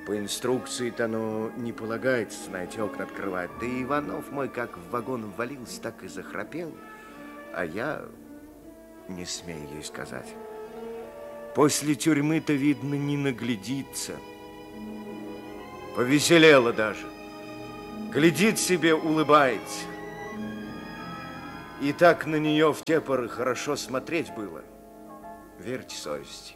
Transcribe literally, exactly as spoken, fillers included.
По инструкции-то оно не полагается, знаете, окна открывать. Да и Иванов мой как в вагон ввалился, так и захрапел. А я не смею ей сказать. После тюрьмы-то, видно, не наглядится. Повеселела даже. Глядит себе, улыбается. И так на нее в те поры хорошо смотреть было. Верьте совести.